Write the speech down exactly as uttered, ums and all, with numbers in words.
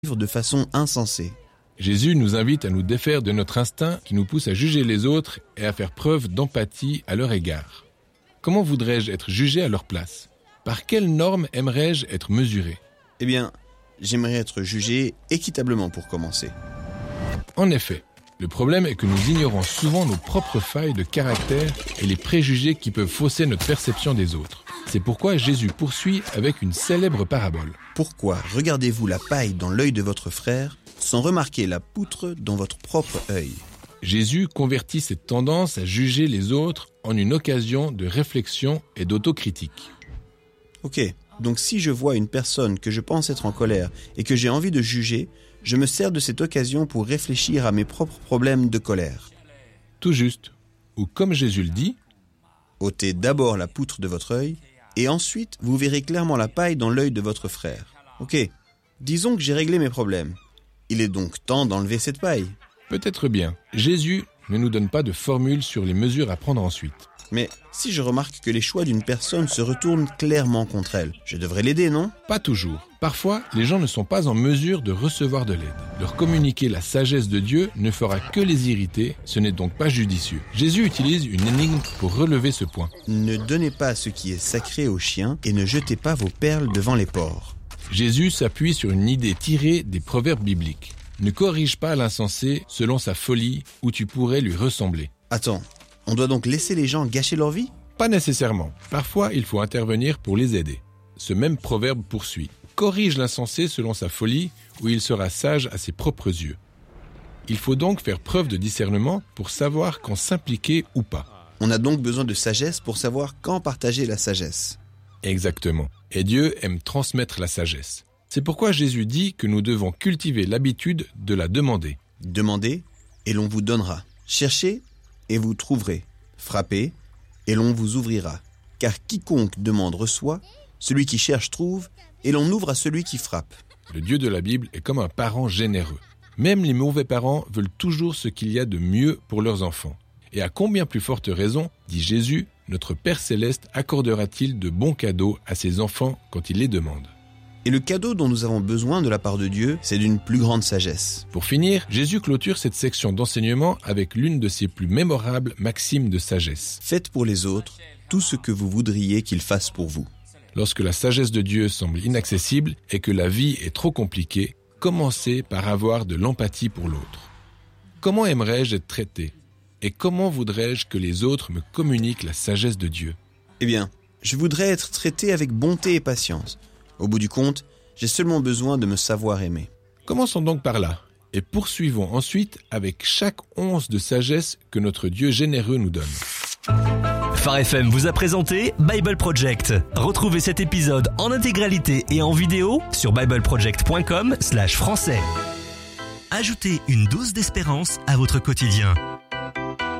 de façon insensée. Jésus nous invite à nous défaire de notre instinct qui nous pousse à juger les autres et à faire preuve d'empathie à leur égard. Comment voudrais-je être jugé à leur place ? Par quelles normes aimerais-je être mesuré ? Eh bien, j'aimerais être jugé équitablement pour commencer. En effet, le problème est que nous ignorons souvent nos propres failles de caractère et les préjugés qui peuvent fausser notre perception des autres. C'est pourquoi Jésus poursuit avec une célèbre parabole. Pourquoi regardez-vous la paille dans l'œil de votre frère sans remarquer la poutre dans votre propre œil ? Jésus convertit cette tendance à juger les autres en une occasion de réflexion et d'autocritique. Ok, donc si je vois une personne que je pense être en colère et que j'ai envie de juger, je me sers de cette occasion pour réfléchir à mes propres problèmes de colère. Tout juste. Ou comme Jésus le dit, « ôtez d'abord la poutre de votre œil, et ensuite vous verrez clairement la paille dans l'œil de votre frère. » Ok, disons que j'ai réglé mes problèmes. Il est donc temps d'enlever cette paille. Peut-être bien. Jésus ne nous donne pas de formule sur les mesures à prendre ensuite. Mais si je remarque que les choix d'une personne se retournent clairement contre elle, je devrais l'aider, non ? Pas toujours. Parfois, les gens ne sont pas en mesure de recevoir de l'aide. Leur communiquer la sagesse de Dieu ne fera que les irriter, ce n'est donc pas judicieux. Jésus utilise une énigme pour relever ce point. Ne donnez pas ce qui est sacré aux chiens et ne jetez pas vos perles devant les porcs. Jésus s'appuie sur une idée tirée des proverbes bibliques. Ne corrige pas l'insensé selon sa folie où tu pourrais lui ressembler. Attends, on doit donc laisser les gens gâcher leur vie ? Pas nécessairement. Parfois, il faut intervenir pour les aider. Ce même proverbe poursuit. Corrige l'insensé selon sa folie ou il sera sage à ses propres yeux. Il faut donc faire preuve de discernement pour savoir quand s'impliquer ou pas. On a donc besoin de sagesse pour savoir quand partager la sagesse. Exactement. Et Dieu aime transmettre la sagesse. C'est pourquoi Jésus dit que nous devons cultiver l'habitude de la demander. Demandez et l'on vous donnera. Cherchez et vous trouverez. Frappez et l'on vous ouvrira. Car quiconque demande reçoit, celui qui cherche trouve, et l'on ouvre à celui qui frappe. Le Dieu de la Bible est comme un parent généreux. Même les mauvais parents veulent toujours ce qu'il y a de mieux pour leurs enfants. Et à combien plus forte raison, dit Jésus, notre Père Céleste accordera-t-il de bons cadeaux à ses enfants quand il les demande ? Et le cadeau dont nous avons besoin de la part de Dieu, c'est d'une plus grande sagesse. Pour finir, Jésus clôture cette section d'enseignement avec l'une de ses plus mémorables maximes de sagesse. Faites pour les autres tout ce que vous voudriez qu'ils fassent pour vous. Lorsque la sagesse de Dieu semble inaccessible et que la vie est trop compliquée, commencez par avoir de l'empathie pour l'autre. Comment aimerais-je être traité ? Et comment voudrais-je que les autres me communiquent la sagesse de Dieu ? Eh bien, je voudrais être traité avec bonté et patience. Au bout du compte, j'ai seulement besoin de me savoir aimer. Commençons donc par là, et poursuivons ensuite avec chaque once de sagesse que notre Dieu généreux nous donne. Phare F M vous a présenté Bible Project. Retrouvez cet épisode en intégralité et en vidéo sur bible project point com slash français. Ajoutez une dose d'espérance à votre quotidien.